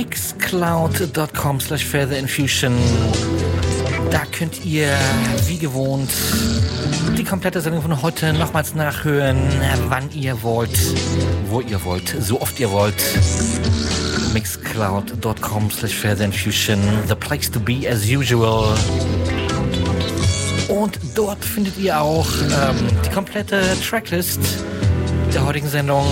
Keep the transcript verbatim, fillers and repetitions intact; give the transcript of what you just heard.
mixcloud.com slash further infusion. Da könnt ihr, wie gewohnt, die komplette Sendung von heute nochmals nachhören, wann ihr wollt, wo ihr wollt, so oft ihr wollt. mixcloud.com slash further infusion, the place to be as usual. Und dort findet ihr auch ähm, die komplette Tracklist der heutigen Sendung.